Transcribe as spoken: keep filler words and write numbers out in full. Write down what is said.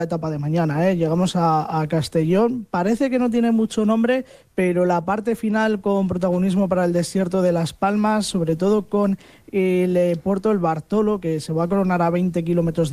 etapa de mañana, ¿eh? Llegamos a, a Castellón, parece que no tiene mucho nombre, pero la parte final con protagonismo para el desierto de Las Palmas, sobre todo con el eh, puerto El Bartolo, que se va a coronar a veinte kilómetros